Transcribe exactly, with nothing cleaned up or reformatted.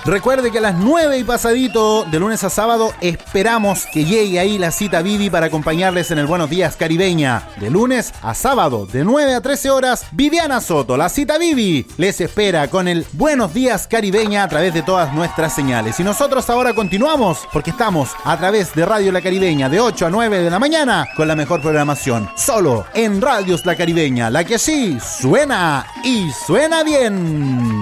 Recuerde que a las nueve y pasadito, de lunes a sábado, esperamos que llegue ahí la cita Vivi para acompañarles en el Buenos Días Caribeña. De lunes a sábado, de nueve a trece horas, Viviana Soto, la cita Vivi, les espera con el Buenos Días Caribeña a través de todas nuestras señales. Y nosotros ahora continuamos, porque estamos a través de Radio La Caribeña, de ocho a nueve de la mañana, con la mejor programación. Solo en Radios La Caribeña, la que sí suena y suena bien.